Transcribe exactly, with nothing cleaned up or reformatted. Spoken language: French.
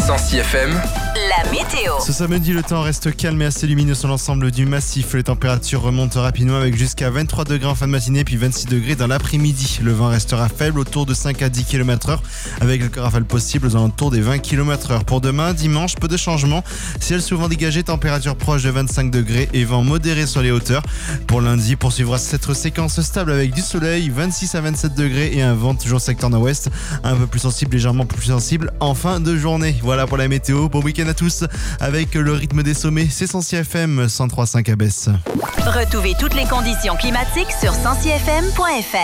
Sancy F M, la météo. Ce samedi, le temps reste calme et assez lumineux sur l'ensemble du massif. Les températures remontent rapidement avec jusqu'à vingt-trois degrés en fin de matinée puis vingt-six degrés dans l'après-midi. Le vent restera faible autour de cinq à dix kilomètres heure avec le rafale possible aux alentours des vingt kilomètres heure. Pour demain, dimanche, peu de changements. Ciel souvent dégagé, température proche de vingt-cinq degrés et vent modéré sur les hauteurs. Pour lundi, poursuivra cette séquence stable avec du soleil, vingt-six à vingt-sept degrés et un vent toujours secteur nord-ouest, un peu plus sensible, légèrement plus sensible en fin de journée. Voilà pour la météo. Bon week-end à tous avec le rythme des sommets. C'est Sancy F M cent trois virgule cinq à Besse. Retrouvez toutes les conditions climatiques sur sancy f m point f r.